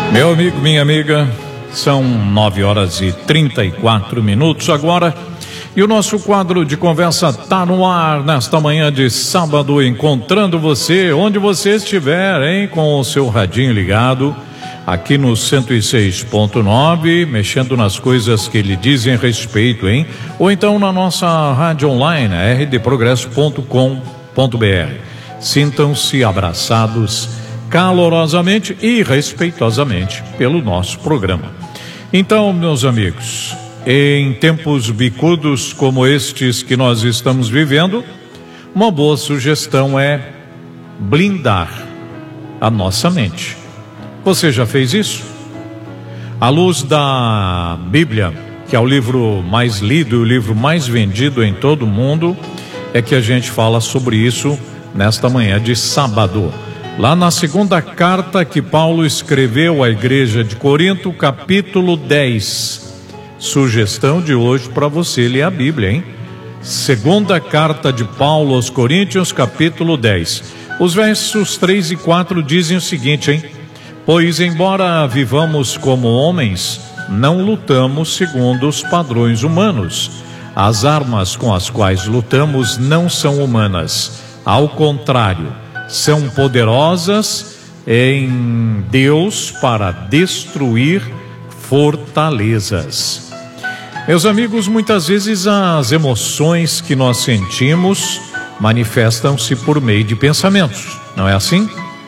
Meu amigo, minha amiga, são 9h34 agora e o nosso quadro de conversa tá no ar nesta manhã de sábado, encontrando você onde você estiver, hein, com o seu radinho ligado aqui no 106.9, mexendo nas coisas que lhe dizem respeito, hein? Ou então na nossa rádio online, rdprogresso.com.br. Sintam-se abraçados calorosamente e respeitosamente pelo nosso programa. Então, meus amigos, em tempos bicudos como estes que nós estamos vivendo, uma boa sugestão é blindar a nossa mente. Você já fez isso? À luz da Bíblia, que é o livro mais lido e o livro mais vendido em todo o mundo, é que a gente fala sobre isso nesta manhã de sábado. Lá na segunda carta que Paulo escreveu à igreja de Corinto, capítulo 10. Sugestão de hoje para você ler a Bíblia, hein? Segunda carta de Paulo aos Coríntios, capítulo 10. Os versos 3 e 4 dizem o seguinte, hein? Pois embora vivamos como homens, não lutamos segundo os padrões humanos. As armas com as quais lutamos não são humanas. Ao contrário, são poderosas em Deus para destruir fortalezas. Meus amigos, muitas vezes as emoções que nós sentimos manifestam-se por meio de pensamentos, não é assim?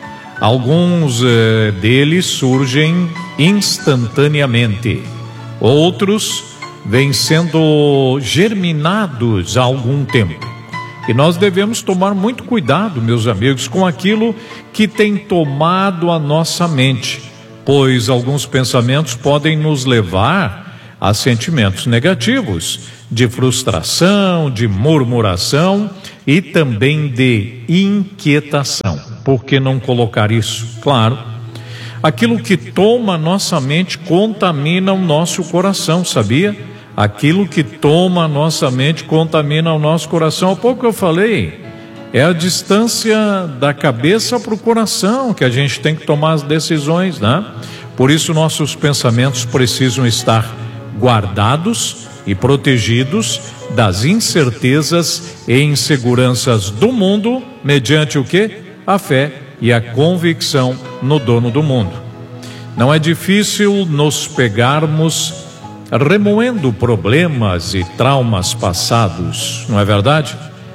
Alguns deles surgem instantaneamente, outros vêm sendo germinados há algum tempo. E nós devemos tomar muito cuidado, meus amigos, com aquilo que tem tomado a nossa mente, pois alguns pensamentos podem nos levar a sentimentos negativos, de frustração, de murmuração e também de inquietação. Por que não colocar isso? Claro, aquilo que toma a nossa mente contamina o nosso coração, sabia? Aquilo que toma a nossa mente contamina o nosso coração. Há pouco eu falei, é a distância da cabeça para o coração que a gente tem que tomar as decisões, né? Por isso nossos pensamentos precisam estar guardados e protegidos das incertezas e inseguranças do mundo, mediante o quê? A fé e a convicção no dono do mundo. Não é difícil nos pegarmos remoendo problemas e traumas passados, não é verdade?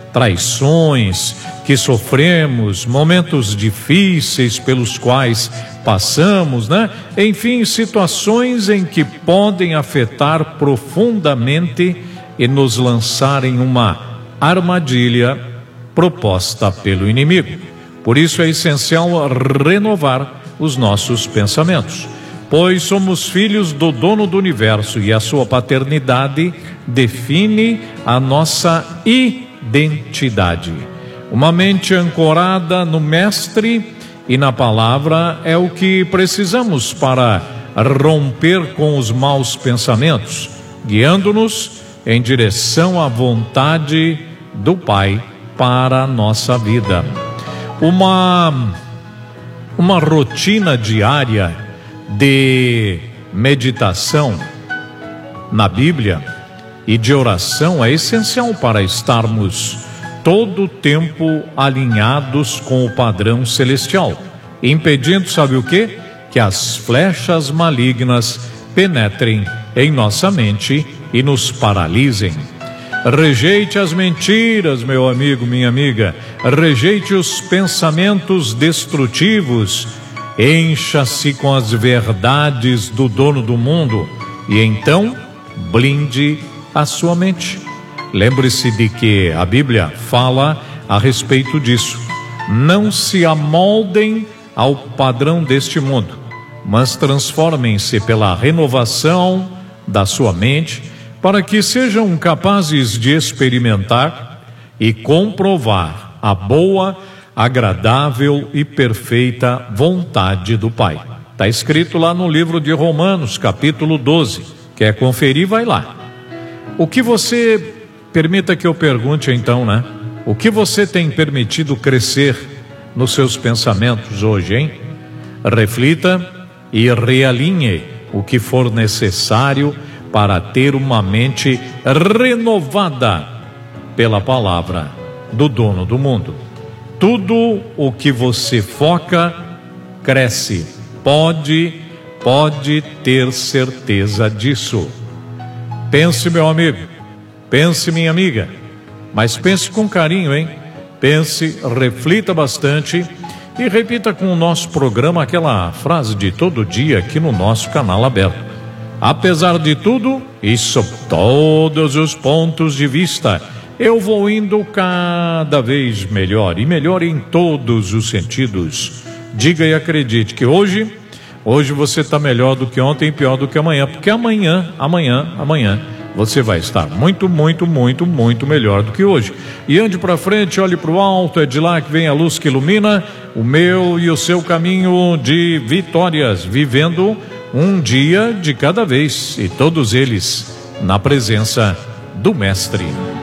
Traições que sofremos, momentos difíceis pelos quais passamos, né? Enfim, situações em que podem afetar profundamente e nos lançar em uma armadilha proposta pelo inimigo. Por isso é essencial renovar os nossos pensamentos, pois somos filhos do dono do universo e a sua paternidade define a nossa identidade. Uma mente ancorada no Mestre e na palavra é o que precisamos para romper com os maus pensamentos, guiando-nos em direção à vontade do Pai para a nossa vida. Uma rotina diária de meditação na Bíblia e de oração é essencial para estarmos todo o tempo alinhados com o padrão celestial, impedindo, sabe o quê? Que as flechas malignas penetrem em nossa mente e nos paralisem. Rejeite as mentiras, meu amigo, minha amiga. Rejeite os pensamentos destrutivos. Encha-se com as verdades do dono do mundo e então blinde a sua mente. Lembre-se de que a Bíblia fala a respeito disso. Não se amoldem ao padrão deste mundo, mas transformem-se pela renovação da sua mente, para que sejam capazes de experimentar e comprovar a boa, agradável e perfeita vontade do Pai. Está escrito lá no livro de Romanos, capítulo 12. Quer conferir? Vai lá. O que você, permita que eu pergunte então, né? O que você tem permitido crescer nos seus pensamentos hoje, hein? Reflita e realinhe o que for necessário para ter uma mente renovada pela palavra do dono do mundo. Tudo o que você foca cresce. Pode ter certeza disso. Pense, meu amigo, pense, minha amiga, mas pense com carinho, hein? Pense, reflita bastante e repita com o nosso programa aquela frase de todo dia aqui no nosso canal aberto. Apesar de tudo e sob todos os pontos de vista, eu vou indo cada vez melhor, e melhor em todos os sentidos. Diga e acredite que hoje você está melhor do que ontem e pior do que amanhã, porque amanhã você vai estar muito melhor do que hoje. E ande para frente, olhe para o alto, é de lá que vem a luz que ilumina o meu e o seu caminho de vitórias, vivendo um dia de cada vez, e todos eles na presença do Mestre.